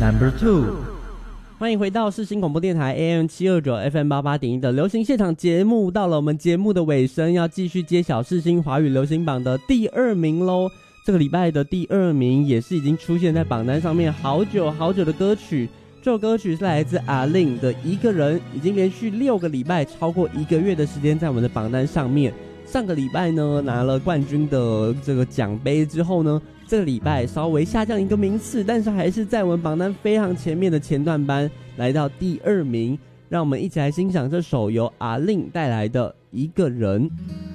Number 2， 欢迎回到世新广播电台 AM729 FM88.1 的流行现场节目。到了我们节目的尾声，要继续揭晓世新华语流行榜的第2名咯。这个礼拜的第2名也是已经出现在榜单上面好久好久的歌曲。这首歌曲是来自阿令的《一个人》，已经连续6个礼拜，超过1个月的时间在我们的榜单上面。上个礼拜呢拿了冠军的这个奖杯之后呢，这个礼拜稍微下降1个名次，但是还是在我们榜单非常前面的前段班，来到第2名。让我们一起来欣赏这首由阿令带来的《一个人》。